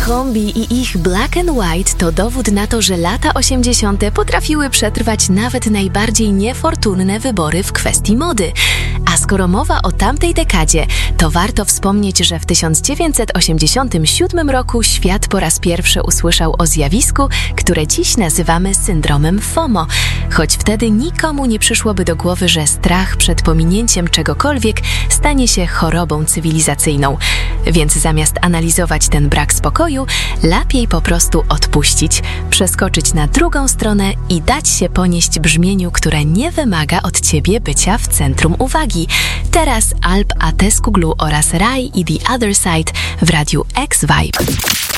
Abercrombie i ich Black and White to dowód na to, że lata 80. potrafiły przetrwać nawet najbardziej niefortunne wybory w kwestii mody. A skoro mowa o tamtej dekadzie, to warto wspomnieć, że w 1987 roku świat po raz pierwszy usłyszał o zjawisku, które dziś nazywamy syndromem FOMO, choć wtedy nikomu nie przyszłoby do głowy, że strach przed pominięciem czegokolwiek stanie się chorobą cywilizacyjną. Więc zamiast analizować ten brak spokoju, lepiej po prostu odpuścić, przeskoczyć na drugą stronę i dać się ponieść brzmieniu, które nie wymaga od ciebie bycia w centrum uwagi. Teraz Alp Atescu Glue oraz Rai i The Other Side w radiu X-Vibe.